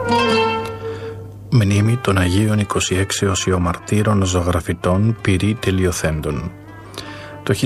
Μνήμη των Αγίων 26 οσιομαρτύρων ζωγραφιτών πυρί τελειοθέντων. Το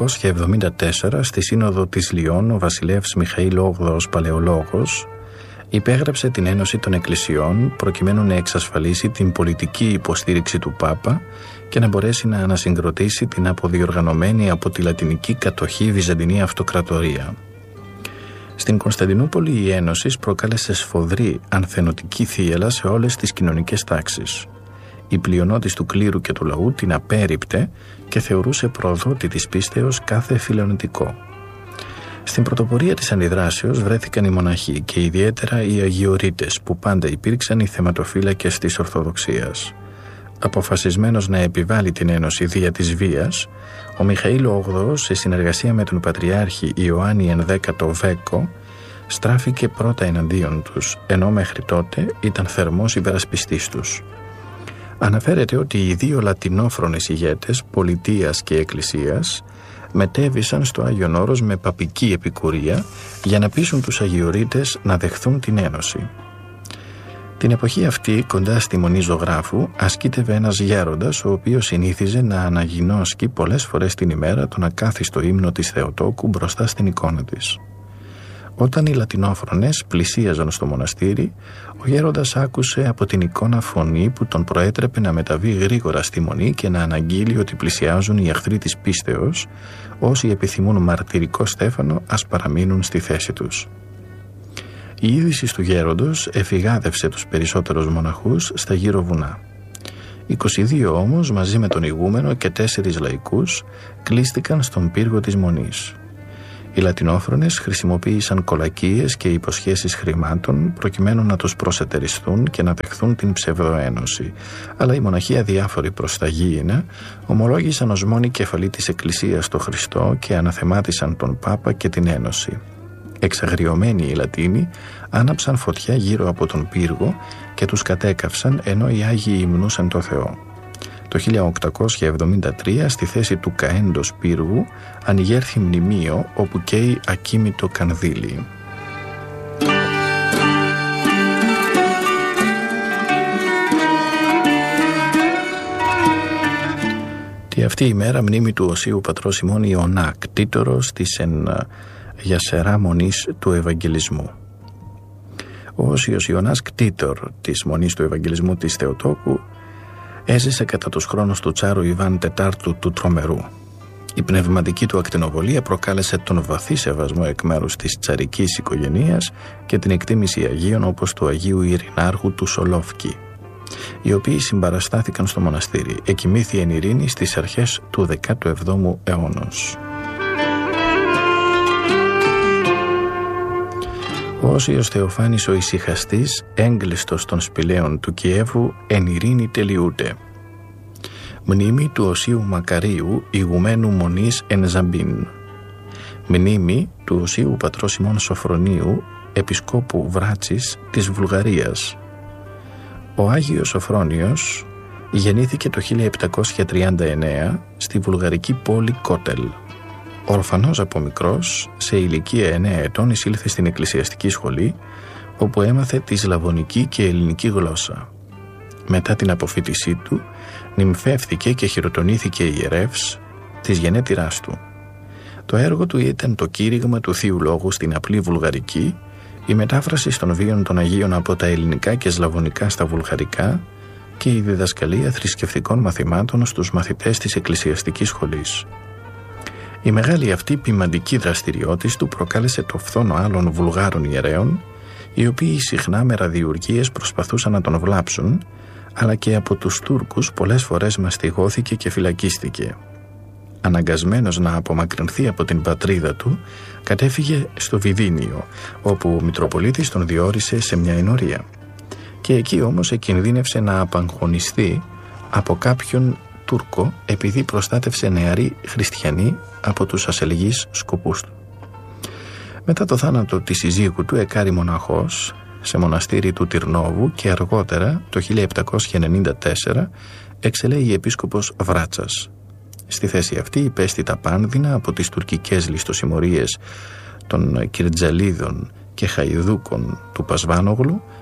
1274 στη Σύνοδο της Λιών ο βασιλεύς Μιχαήλ VIII Παλαιολόγος υπέγραψε την Ένωση των Εκκλησιών προκειμένου να εξασφαλίσει την πολιτική υποστήριξη του Πάπα και να μπορέσει να ανασυγκροτήσει την αποδιοργανωμένη από τη λατινική κατοχή Βυζαντινή Αυτοκρατορία. Στην Κωνσταντινούπολη η Ένωση προκάλεσε σφοδρή ανθενωτική θύελλα σε όλες τις κοινωνικές τάξεις. Η πλειονότης του κλήρου και του λαού την απέρριπτε και θεωρούσε προδότη της πίστεως κάθε φιλονετικό. Στην πρωτοπορία της αντιδράσεως βρέθηκαν οι μοναχοί και ιδιαίτερα οι αγιορείτες που πάντα υπήρξαν οι θεματοφύλακες της Ορθοδοξίας. Αποφασισμένος να επιβάλει την Ένωση δια της βίας, ο Μιχαήλ VIII σε συνεργασία με τον Πατριάρχη Ιωάννη XI Βέκο στράφηκε πρώτα εναντίον τους, ενώ μέχρι τότε ήταν θερμός υπερασπιστής τους. Αναφέρεται ότι οι δύο λατινόφρονες ηγέτες πολιτείας και εκκλησίας μετέβησαν στο Άγιον Όρος με παπική επικουρία για να πείσουν τους αγιορείτες να δεχθούν την Ένωση. Την εποχή αυτή, κοντά στη Μονή Ζωγράφου, ασκήτευε ένας γέροντας, ο οποίος συνήθιζε να αναγινώσκει πολλές φορές την ημέρα τον ακάθιστο ύμνο της Θεοτόκου μπροστά στην εικόνα της. Όταν οι λατινόφρονες πλησίαζαν στο μοναστήρι, ο γέροντας άκουσε από την εικόνα φωνή που τον προέτρεπε να μεταβεί γρήγορα στη Μονή και να αναγγείλει ότι πλησιάζουν οι εχθροί της πίστεως, όσοι επιθυμούν μαρτυρικό στέφανο ας παραμείνουν στη θέση τους. Η είδηση του γέροντος εφηγάδευσε τους περισσότερους μοναχούς στα γύρω βουνά. 22 όμως μαζί με τον ηγούμενο και 4 λαϊκούς κλείστηκαν στον πύργο της Μονής. Οι λατινόφρονες χρησιμοποίησαν κολακίες και υποσχέσεις χρημάτων προκειμένου να τους προσετεριστούν και να δεχθούν την ψευδοένωση, αλλά οι μοναχοί αδιάφοροι προς τα γήινα ομολόγησαν ως μόνη κεφαλή της Εκκλησίας το Χριστό και αναθεμάτισαν τον Πάπα και την Ένωση. Εξαγριωμένοι οι Λατίνοι άναψαν φωτιά γύρω από τον πύργο και τους κατέκαυσαν ενώ οι Άγιοι υμνούσαν το Θεό. Το 1873 στη θέση του καέντος πύργου ανοιγέρθη μνημείο όπου καίει ακίμητο κανδύλι. Τη αυτή η μέρα μνήμη του Οσίου Πατρός ημών Ιωνά, κτήτορος της γιασερά Μονής του Ευαγγελισμού. Ο Όσιος Ιωνάς, κτήτορ της Μονής του Ευαγγελισμού της Θεοτόκου, έζησε κατά τους χρόνους του Τσάρου Ιβάν IV του Τρομερού. Η πνευματική του ακτινοβολία προκάλεσε τον βαθύ σεβασμό εκ μέρους της τσαρικής οικογενείας και την εκτίμηση Αγίων όπως του Αγίου Ειρηνάρχου του Σολόφκη, οι οποίοι συμπαραστάθηκαν στο μοναστήρι. Εκοιμήθη εν ειρήνη στις αρχές του 17ου αιώνος. Ο Όσιος Θεοφάνης ο Ησυχαστής, έγκλειστος των σπηλαίων του Κιέβου, εν ειρήνη τελειούται. Μνήμη του Οσίου Μακαρίου, ηγουμένου Μονής εν Ζαμπίν. Μνήμη του Οσίου Πατρός ημών Σοφρονίου, επισκόπου Βράτσης της Βουλγαρίας. Ο Άγιος Σοφρόνιος γεννήθηκε το 1739 στη βουλγαρική πόλη Κότελ. Ορφανός από μικρός, σε ηλικία 9 ετών εισήλθε στην εκκλησιαστική σχολή, όπου έμαθε τη σλαβωνική και ελληνική γλώσσα. Μετά την αποφοίτησή του, νυμφεύθηκε και χειροτονήθηκε ιερεύς της γενέτειράς του. Το έργο του ήταν το κήρυγμα του Θείου Λόγου στην απλή βουλγαρική, η μετάφραση των βίων των Αγίων από τα ελληνικά και σλαβωνικά στα βουλγαρικά και η διδασκαλία θρησκευτικών μαθημάτων στους μαθητές της εκκλησιαστικής σχολής. Η μεγάλη αυτή ποιμαντική δραστηριότητα του προκάλεσε το φθόνο άλλων Βουλγάρων ιερέων, οι οποίοι συχνά με ραδιουργίες προσπαθούσαν να τον βλάψουν, αλλά και από τους Τούρκους πολλές φορές μαστιγώθηκε και φυλακίστηκε. Αναγκασμένος να απομακρυνθεί από την πατρίδα του, κατέφυγε στο Βιδίνιο, όπου ο Μητροπολίτης τον διόρισε σε μια ενορία. Και εκεί όμως εκινδύνευσε να απαγχωνιστεί από κάποιον Τούρκο επειδή προστάτευσε νεαροί χριστιανοί από τους ασελγείς σκοπούς του. Μετά το θάνατο της συζύγου του εκάρη μοναχός σε μοναστήρι του Τυρνόβου και αργότερα το 1794 εξελέγει επίσκοπος Βράτσας. Στη θέση αυτή υπέστη τα πάνδυνα από τις τουρκικές ληστοσημωρίες των Κυρτζαλίδων και Χαϊδούκων του Πασβάνογλου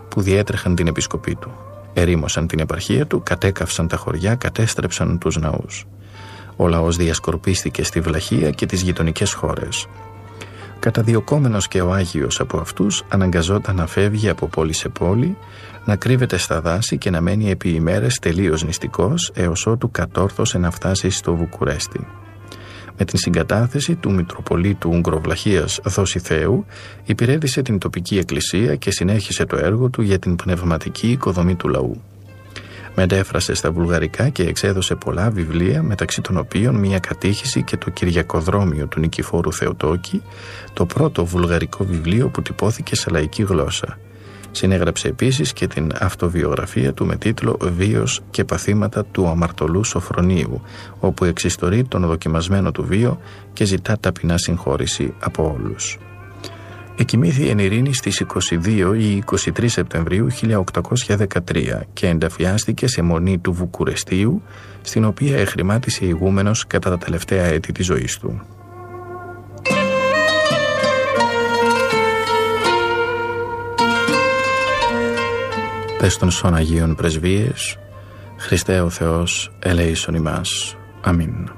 που διέτρεχαν την επισκοπή του. Ερήμωσαν την επαρχία του, κατέκαυσαν τα χωριά, κατέστρεψαν τους ναούς. Ο λαός διασκορπίστηκε στη Βλαχία και τις γειτονικές χώρες. Καταδιωκόμενος και ο Άγιος από αυτούς, αναγκαζόταν να φεύγει από πόλη σε πόλη, να κρύβεται στα δάση και να μένει επί ημέρες τελείως νηστικός, έως ότου κατόρθωσε να φτάσει στο Βουκουρέστι. Με την συγκατάθεση του Μητροπολίτου Ουγγροβλαχίας Δοσιθέου, υπηρέτησε την τοπική εκκλησία και συνέχισε το έργο του για την πνευματική οικοδομή του λαού. Μετέφρασε στα βουλγαρικά και εξέδωσε πολλά βιβλία, μεταξύ των οποίων μια κατήχηση και το Κυριακοδρόμιο του Νικηφόρου Θεοτόκη, το πρώτο βουλγαρικό βιβλίο που τυπώθηκε σε λαϊκή γλώσσα. Συνέγραψε επίσης και την αυτοβιογραφία του με τίτλο «Βίος και παθήματα του αμαρτωλού Σοφρονίου», όπου εξιστορεί τον δοκιμασμένο του βίο και ζητά ταπεινά συγχώρηση από όλους. Εκοιμήθη εν ειρήνη στις 22 ή 23 Σεπτεμβρίου 1813 και ενταφιάστηκε σε μονή του Βουκουρεστίου, στην οποία εχρημάτισε ηγούμενος κατά τα τελευταία έτη της ζωής του. Πες των σων Αγίων Πρεσβείες, Χριστέ ο Θεός ελέησον ημάς. Αμήν.